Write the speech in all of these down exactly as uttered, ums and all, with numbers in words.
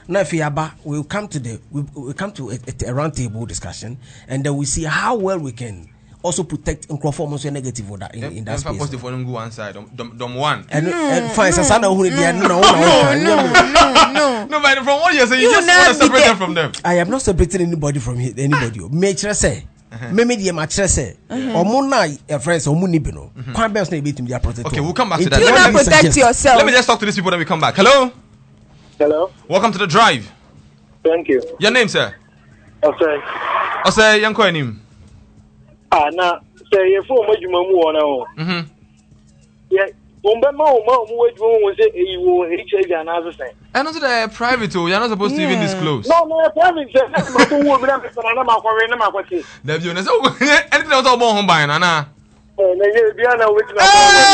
Now, if Yaba, we'll come to the we we'll come to a, a, a round table discussion, and then we see how well we can also protect and performance negative order in, in that space. Positive one go one side, dom dom one. And, no, and fine, so no, no, no, no, no. But from what you're saying, you, you just want to separate them from them. I am not separating anybody from anybody. Make sure say. Maybe the match say, or Mona, friends, or Munibino. Quite best to be to protect. Okay, we'll come back to that. You not protect yourself. Let me just talk to these people, then we come back. Hello. Hello. Welcome to the drive. Thank you. Your name, sir? Okay. Ose, young koy name. Ah, na say you for what you mamu na. Mhm. Yeah. Umbe ma o ma o mu edwo won say e wo H I V and other thing. And also the private, you're not supposed to even disclose. No, no, private. Ma to wo bi na me na ma kwa we na ma kwa ti. There you know. So anything else about home buying, na. Eh, na ye bia na we ti na.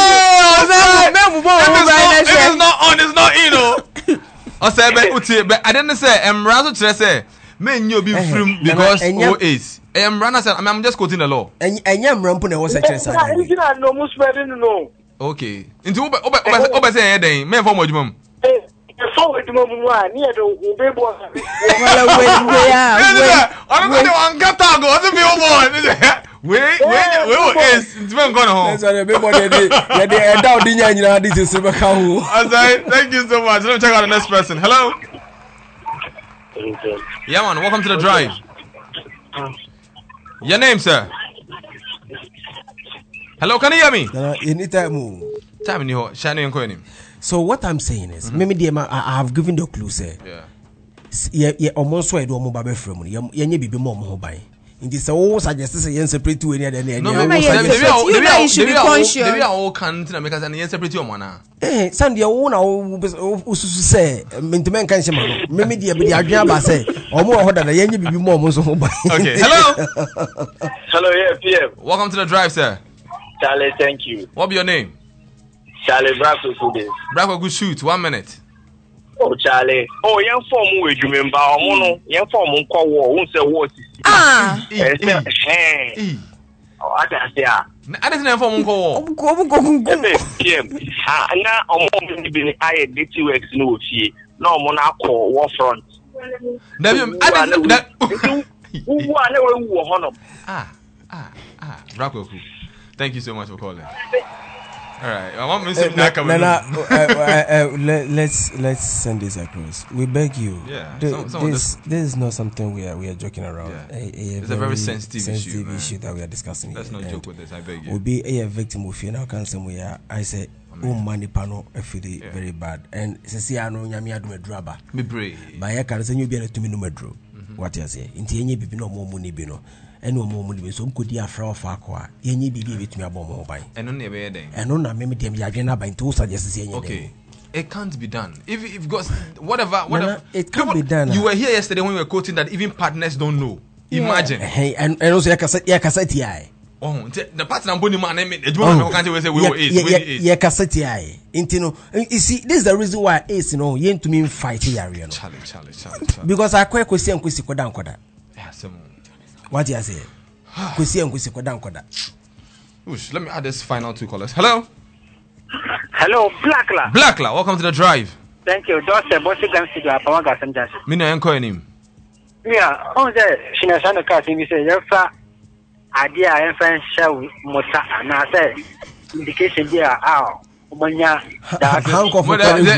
It is not on, it's not you know. I said, but I didn't say, I'm rather to say, men you be free because O is. I'm rather said, I'm just quoting the law. And I'm ramping was a chance. No, no, spreading no. Okay. Into Oba Oba Oba say anything, men for mojum. Eh, so it mo mu a near the Ube boss. Well, wait, yeah. I don't know one gata go, I be over. Wait, wait, wait, is it's been going home. That's what everybody did. Yeah, they are down in Yanya. This is Super Cow. Thank you so much. Let me check out the next person. Hello. Yeah, man. Welcome to the drive. Your name, sir? Hello, can you hear me? No, you need to move. Time in your shining and So what I'm saying is, mm-hmm. maybe I, I have given the clue, sir. Yeah. Yeah, yeah. Almost why do I move from you? You need to be more mobile. In this, all suggest say separate two any other. No, maybe you should be conscious. Maybe I all can't because I separate you one. Eh, Sandy, I want to say, Mintiman can say, maybe the Adriaba say, or more than a young be more mobile. Okay, hello. Hello, yeah, P M. Welcome to the drive, sir. Charlie, thank you. What be your name? Charlie Bracco today. Bracco, good shoot. One minute. Oh, Charlie. Oh, young form with you remember. Oh, young form on call war. Won't say what. Ah. Hey. Oh, I can say. I didn't have form on call. Go go go. P M. Ah, now I'm going to be I D T X no fee. No, Monaco war front. Never. I didn't. Who are never who honor. Ah, ah, ah. Bracco. Thank you so much for calling. All right, I want Mister Uh, Nana, uh, uh, uh, let, let's let's send this across. We beg you. Yeah, the, some, some this this is not something we are we are joking around. Yeah. A, a it's very a very sensitive, sensitive issue, issue that we are discussing. Let's here. not joke with this. I beg you. We'll be a victim of fear now. Can say we are. I say, oh money panel, I feel it very bad. And since I know Yami adu medraba, be brave. By a can say you be a two minute medro. What you say? Inti any be no more money bino. And no more money, so could you afraid of aqua? Any be with me about mobile. And only a day. And on a maybe them Yagena by two suggests. Okay. It can't be done. If if because whatever, whatever. No, no, it can't be done. You were here yesterday when we were quoting that even partners don't know. Imagine. Yeah. Hey, and, and also, yeah, cassette, yeah. Oh, the partner I'm putting my name in. The woman can't say we were is. Yeah, cassette, yeah. You you see, this is the reason why it's you know, you to me fight here, you know. Charlie, Charlie, Charlie. Because I quite question Kwesi Kodan Koda. Yeah, some. What you say? Kwesi and Kwesi Kodan Koda. Let me add this final two callers. Hello. Hello, Blackla. Blackla, welcome to the drive. Thank you. Doctor Bossy Gams to Apawaga Sanjas. Mina enko him. Yeah, on the Shinasana Cat, we say, Yafa idea and fan show Mota, and I say, indication there, ow. Monya, Hank of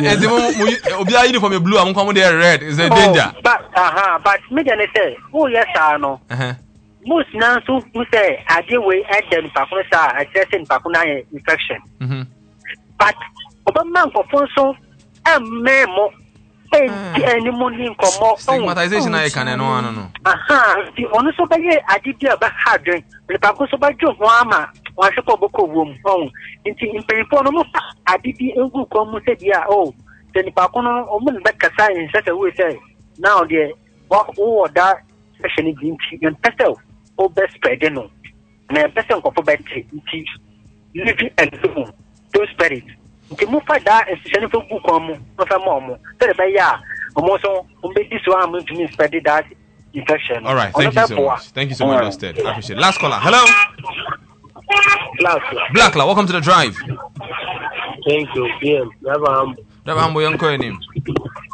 Obia uniform is blue, I'm coming there red. Is a danger. But, uh huh, but Megan say, oh, yes, I know. Uh huh. Most now who say, I deal with Eden Pakuna, addressing Pakuna infection. Mm-hmm. But Obama for Fonso and Memo any money come stigmatization I can no no no. Aha, the honest by I did about hard drink, the Pacoso by Joe Wama, or Shopoko room home. Into in Peripono, I did the Ungu come said, yeah, oh, then the Pacono, woman back a sign in such a way say, now the what all that session is in Pestel, or best spread, you know. And a person of battery, living and room. Those spirit. The move for that is sending for book on no more. Tell by ya, almost on this one to me spread that infection. All right, thank you so much. Thank you so much, Dusted. I appreciate it. Last caller. Hello. Blackla, welcome to the drive. Thank you. Yeah, never. Never humble young name.